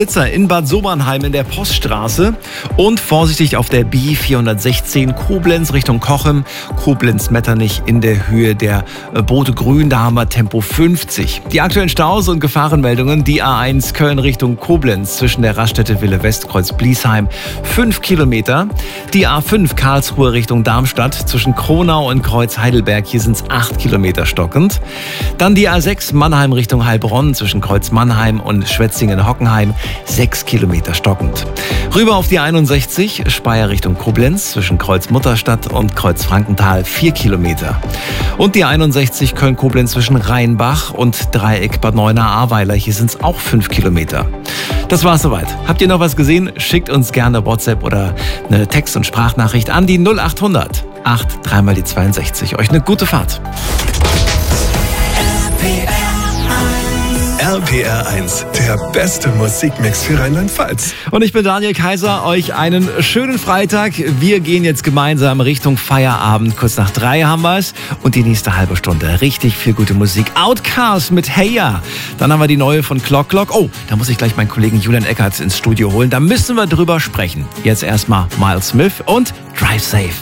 In Bad Sobernheim in der Poststraße und vorsichtig auf der B416 Koblenz Richtung Cochem, Koblenz-Metternich in der Höhe der Boote Grün, da haben wir Tempo 50. Die aktuellen Staus und Gefahrenmeldungen, die A1 Köln Richtung Koblenz zwischen der Raststätte Wille Westkreuz Bliesheim 5 Kilometer, die A5 Karlsruhe Richtung Darmstadt zwischen Kronau und Kreuz Heidelberg, hier sind es 8 Kilometer stockend. Dann die A6 Mannheim Richtung Heilbronn zwischen Kreuz Mannheim und Schwetzingen-Hockenheim 6 Kilometer stockend. Rüber auf die 61, Speyer Richtung Koblenz, zwischen Kreuz Mutterstadt und Kreuz Frankenthal 4 Kilometer. Und die 61 Köln-Koblenz zwischen Rheinbach und Dreieck Bad Neuenahr-Ahrweiler, hier sind es auch 5 Kilometer. Das war's soweit. Habt ihr noch was gesehen? Schickt uns gerne WhatsApp oder eine Text- und Sprachnachricht an die 0800 83 mal die 62. Euch eine gute Fahrt. RPR 1, der beste Musikmix für Rheinland-Pfalz. Und ich bin Daniel Kaiser, euch einen schönen Freitag. Wir gehen jetzt gemeinsam Richtung Feierabend. Kurz nach 3 haben wir es. Und die nächste halbe Stunde richtig viel gute Musik. Outcast mit Hey Ya. Dann haben wir die neue von Clock Clock. Oh, da muss ich gleich meinen Kollegen Julian Eckert ins Studio holen. Da müssen wir drüber sprechen. Jetzt erstmal Miles Smith und Drive Safe.